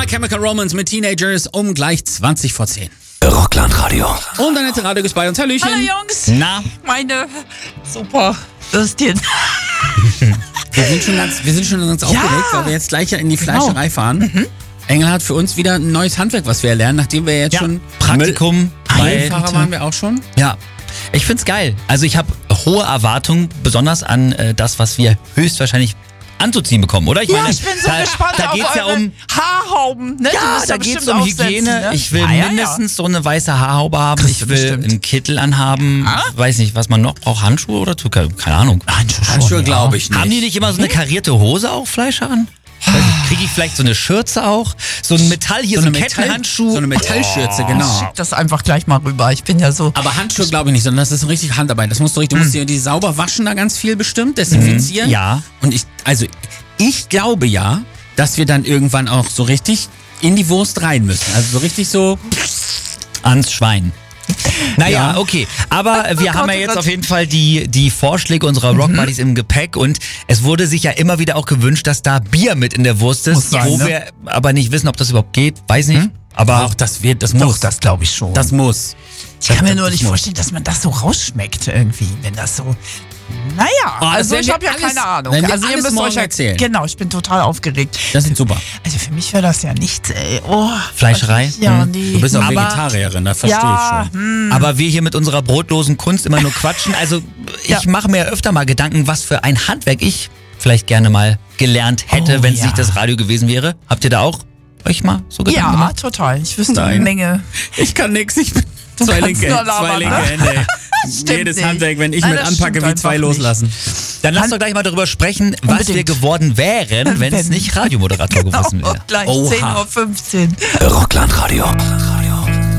My Chemical Romance mit Teenagers um gleich 20 vor 10. Rockland-Radio. Und der nette Radio ist bei uns. Hallöchen. Hallo Jungs. Na? Meine super Würstchen. Wir sind schon ganz aufgeregt, weil wir jetzt gleich ja in die Fleischerei fahren. Engel hat für uns wieder ein neues Handwerk, was wir lernen, nachdem wir jetzt schon Praktikum bei Fahrer waren wir auch schon. Ja, ich find's geil. Also ich habe hohe Erwartungen, besonders an das, was wir höchstwahrscheinlich anzuziehen bekommen, oder? Ich bin so gespannt da auf geht's ja eure um Haarhauben. Ne? Ja, da geht's um Hygiene. Ne? Ich will mindestens so eine weiße Haarhaube haben. Kriegst Ich du will bestimmt. einen Kittel anhaben. Weiß nicht, was man noch braucht. Handschuhe oder Zucker? Keine Ahnung. Handschuhe glaube ich nicht. Haben die nicht immer so eine karierte Hose auch, Fleischer an? Kriege ich vielleicht so eine Schürze auch? So ein Metall hier, so ein Kettenhandschuh? So eine Metallschürze, genau. Schick das einfach gleich mal rüber. Ich bin ja so... Aber Handschuhe glaube ich nicht, sondern das ist so richtig Handarbeit. Das musst du musst die sauber waschen da ganz viel bestimmt, desinfizieren. Ja. Und ich glaube ja, dass wir dann irgendwann auch so richtig in die Wurst rein müssen. Also so richtig so Ans Schwein. Naja, Ja. okay. Aber wir haben ja oh jetzt Gott. auf jeden Fall die Vorschläge unserer Rock Buddies im Gepäck und es wurde sich ja immer wieder auch gewünscht, dass da Bier mit in der Wurst ist, Muss sein, wo ne? wir aber nicht wissen, ob das überhauaupt geht. Weiß nicht. Aber auch das Doch, muss. das glaube ich schon. Das muss. ich kann mir nur das nicht muss. vorstellen, dass man das so rausschmeckt irgendwie, wenn das so... Naja, das also werden ich wir habe ja alles- keine Ahnung. werden wir Also ihr alles müsst morgen euch ja erzählen. Genau, ich bin total aufgeregt. Das ist super. Also für mich wäre das ja nichts, ey. Oh, Fleischerei? Ja, nee. Du bist auch Aber- Vegetarierin, das verstehe ja, ich schon. Aber wir hier mit unserer brotlosen Kunst immer nur quatschen. Also ich mache mir öfter mal Gedanken, was für ein Handwerk ich vielleicht gerne mal gelernt hätte, Oh, wenn es ja. nicht das Radio gewesen wäre. Habt ihr da auch euch mal so Gedanken Ja, gemacht? total. Ich wüsste eine Nein. Menge. Ich kann nix, ich bin zwei kannst linke nur labern, Hände. Jedes nicht. Handwerk, wenn ich Nein, mit das anpacke, stimmt wie zwei einfach nicht. loslassen. Dann lasst doch gleich mal darüber sprechen, was Unbedingt. wir geworden wären, wenn es nicht Radiomoderator gewesen Oh, wäre. gleich Oha. 10:15 Uhr. Rockland-Radio.